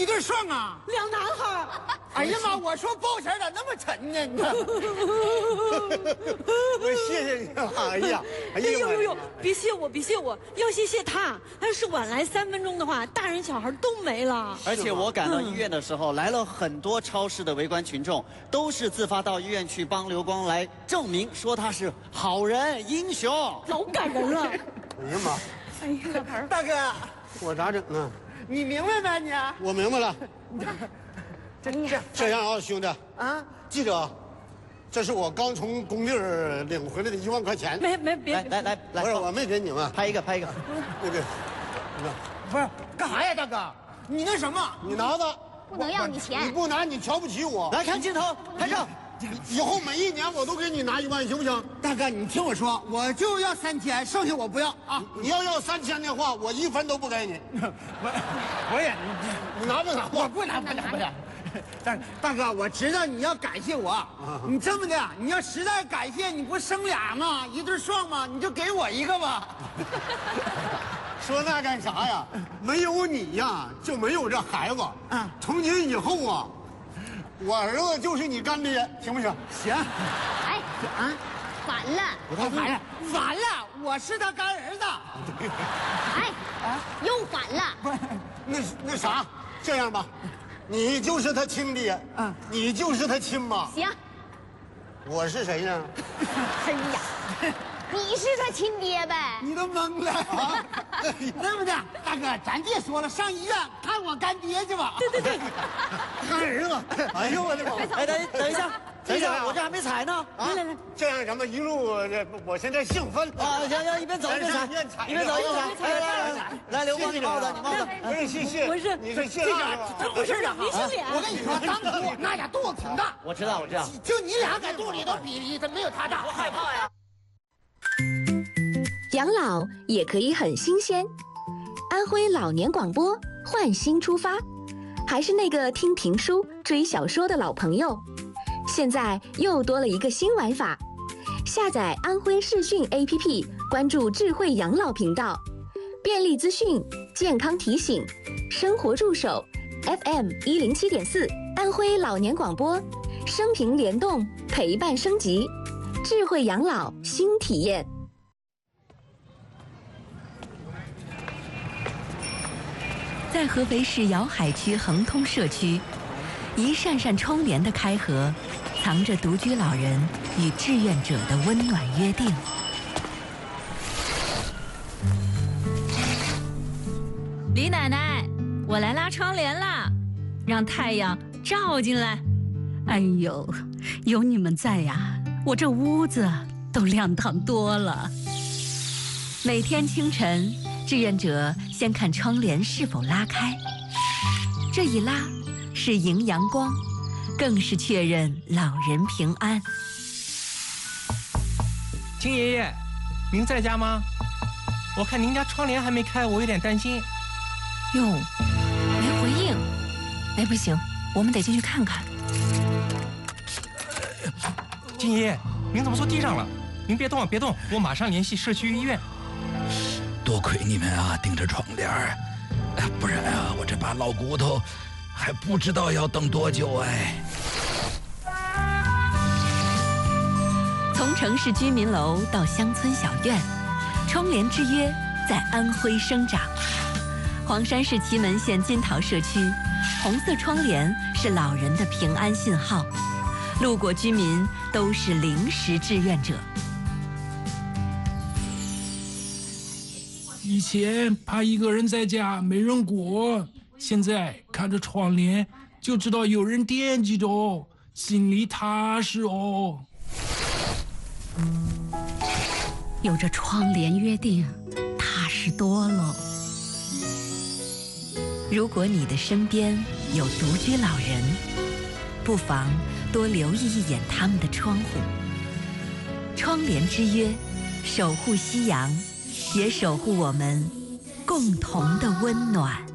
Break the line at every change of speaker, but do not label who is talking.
一对双啊，
两男孩。
哎呀妈！我说包钱咋那么沉呢？你看，
我谢谢你了。哎呀，哎呀，
呦，别谢我，别谢我，要谢他。要是晚来3分钟的话，大人小孩都没了。
而且我赶到医院的时候，来了很多超市的围观群众，都是自发到医院去帮刘光来证明，说他是好人英雄，
老感人了。
哎呀妈！
哎呀，
大哥，
我咋整啊？
你明白没你？
我明白了。
这
样啊，兄弟
啊，
记着，这是我刚从工地儿领回来的1万块钱。
没别
来，
不是我没给你们，
拍一个。
那个，
不是干啥呀，大哥？你那什么？
你拿着。
不能要你钱。
你不拿，你瞧不起我。
来看镜头，拍照。
以后每1年我都给你拿1万，行不行？
大哥，你听我说，我就要3000，剩下我不要啊！
你要3000的话，我1分都不给你。
我也，
你拿不拿？
我不拿。大哥，我知道你要感谢我，你这么的，你要实在感谢，你不生俩吗？一对双吗？你就给我一个吧。
说那干啥呀？没有你呀，就没有这孩子。从今以后啊，我儿子就是你干爹，行不行？
行。
哎，反了！
完了，我是他干儿子。
哎，又反了！
不是，
那啥，这样吧，你就是他亲爹，你就是他亲妈。
行。
我是谁呢？
哎呀，你是他亲爹呗？
你都懵了啊！那么的，大哥，咱别说了，上医院看我干爹去吧。对，
干儿子。哎呦我的妈！
哎，等一下，我这还没踩呢。
来，这样咱们一路，我现在兴奋
啊！行，一边走一边踩，一边走一边踩。来，刘光，你帽子，
不是谢，
不是，
你是谢大
怎么回事啊？
明星脸。
我跟你说，当初那俩肚子挺大，
我知道，
就你俩在肚里都比没有他大，我害怕呀。
养老也可以很新鲜。安徽老年广播换新出发，还是那个听评书、追小说的老朋友。现在又多了一个新玩法，下载安徽视讯 APP， 关注智慧养老频道，便利资讯、健康提醒、生活助手 FM 107.4，安徽老年广播，生平联动，陪伴升级，智慧养老新体验。
在合肥市瑶海区恒通社区，一扇扇窗帘的开合，藏着独居老人与志愿者的温暖约定。
李奶奶，我来拉窗帘啦，让太阳照进来。
哎呦，有你们在呀，我这屋子都亮堂多了。
每天清晨，志愿者先看窗帘是否拉开，这一拉是迎阳光，更是确认老人平安。
金爷爷，您在家吗？我看您家窗帘还没开，我有点担心。
哟，没回应。哎，不行，我们得进去看看。
金爷爷，您怎么坐地上了？您别动啊，别动，我马上联系社区医院。
多亏你们啊，盯着窗帘儿，不然啊，我这把老骨头还不知道要等多久哎。
从城市居民楼到乡村小院，窗帘之约在安徽生长。黄山市祁门县金桃社区，红色窗帘是老人的平安信号，路过居民都是临时志愿者。
以前怕一个人在家没人过，现在看着窗帘就知道有人惦记着，心里踏实哦。
有着窗帘约定，踏实多喽。
如果你的身边有独居老人，不妨多留意一眼他们的窗户。窗帘之约，守护夕阳，也守护我们共同的温暖。